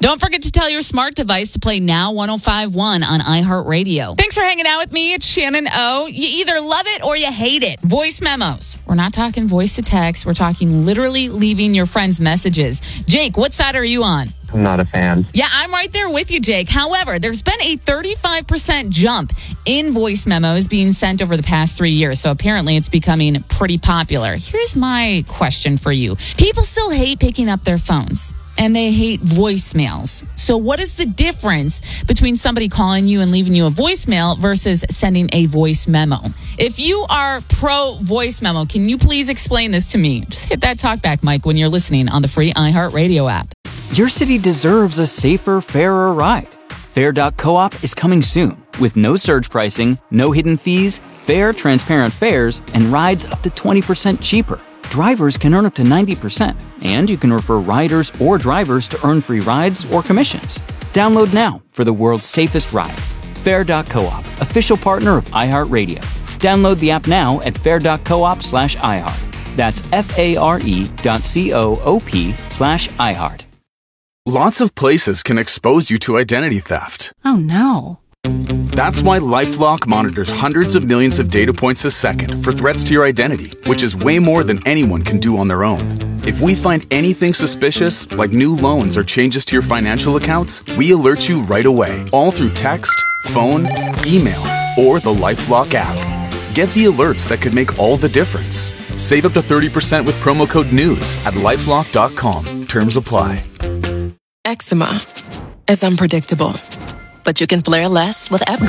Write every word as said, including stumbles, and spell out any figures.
Don't forget to tell your smart device to play Now one oh five point one on iHeartRadio. Thanks for hanging out with me. It's Shannon O. You either love it or you hate it. Voice memos. We're not talking voice to text. We're talking literally leaving your friends messages. Jake, what side are you on? I'm not a fan. Yeah, I'm right there with you, Jake. However, there's been a thirty-five percent jump in voice memos being sent over the past three years. So apparently it's becoming pretty popular. Here's my question for you. People still hate picking up their phones, and they hate voicemails. So what is the difference between somebody calling you and leaving you a voicemail versus sending a voice memo? If you are pro voice memo, can you please explain this to me? Just hit that talkback mic when you're listening on the free iHeartRadio app. Your city deserves a safer, fairer ride. Fair dot coop is coming soon with no surge pricing, no hidden fees, fair, transparent fares, and rides up to twenty percent cheaper. Drivers can earn up to ninety percent, and you can refer riders or drivers to earn free rides or commissions. Download now for the world's safest ride. Fair dot coop, official partner of iHeartRadio. Download the app now at fair dot coop slash iHeart. That's F-A-R-E dot C-O-O-P slash iHeart. Lots of places can expose you to identity theft. Oh, no. That's why LifeLock monitors hundreds of millions of data points a second for threats to your identity, which is way more than anyone can do on their own. If we find anything suspicious, like new loans or changes to your financial accounts, we alert you right away, all through text, phone, email, or the LifeLock app. Get the alerts that could make all the difference. Save up to thirty percent with promo code NEWS at lifelock dot com. Terms apply. Eczema is unpredictable, but you can flare less with Epcot.